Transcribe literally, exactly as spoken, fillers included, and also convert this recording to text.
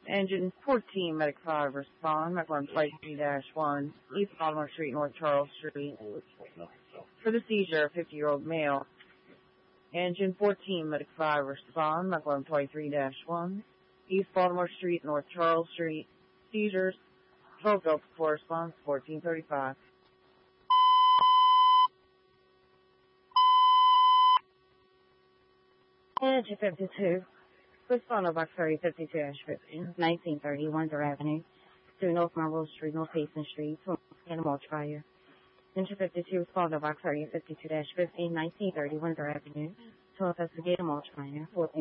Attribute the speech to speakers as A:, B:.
A: Engine fourteen, Medic five, respond. McLaren Flight three dash one, East Baltimore Street, North Charles Street. For the seizure of fifty-year-old male. Engine fourteen, Medic five, respond. McLaren Flight three dash one, East Baltimore Street, North Charles Street. Seizures. twelve Delta corresponds, fourteen thirty-five. Engine fifty-two. Respond over thirty fifty-two dash fifteen, nineteen thirty, Windsor Avenue, to North Marlborough Street, North Payson Street, to investigate a multiplier. Engine fifty-two, respond over thirty fifty-two dash fifteen, nineteen thirty, Windsor Avenue, to investigate a multiplier.